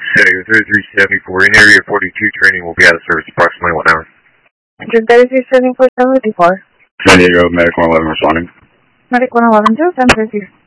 San Diego 3374 in area 42 training will be out of service approximately 1 hour. 3374 74. San Diego, Medic 111 responding. Medic 111 to 1030.